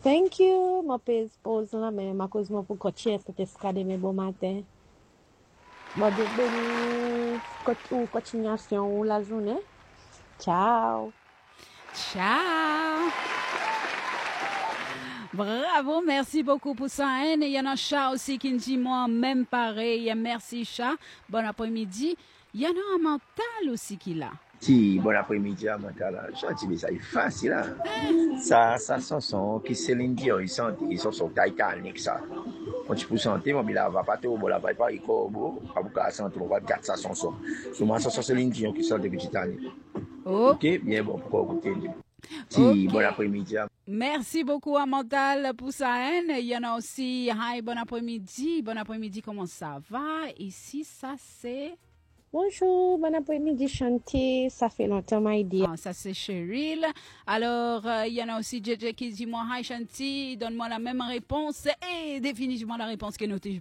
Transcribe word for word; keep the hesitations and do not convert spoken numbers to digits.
Thank you. Ma pèse pause là, mais ma cause moi pour coacher, c'était scadé mes bon matin. Bon, Dieu béni, ou continuation ou la journée. Ciao. Ciao. Bravo, merci beaucoup pour ça. Hein? Il y en a un chat aussi qui me dit moi même pareil. Merci chat. Bon après-midi. Il y en a un mental aussi qui l'a. Si, bon après-midi à mental. Gentil, mais ça est facile. Hein? Ça, ça, chanson qui Céline Dion, ils sont, ils sont sur Titanic, ça. Quand tu peux chanter, mon bilan va pas trop, bon, la va pas, il corbeau, pas beaucoup à chanter, on va garder sa chanson. C'est ma chanson Céline Dion qui sort depuis Titanic. Oh. Ok, bien bon, pourquoi écouter? Si, okay. Bon après-midi. Merci beaucoup à Mental pour ça. Hein? Il y en a aussi, hi, bon après-midi. Bon après-midi, comment ça va? Ici, ça c'est... Bonjour, bon après-midi Chantier, ça fait longtemps my dear. Ah, ça c'est Cheryl. Alors, euh, il y en a aussi J J qui dit moi hi Chanty, donne-moi la même réponse et définitivement la réponse que nous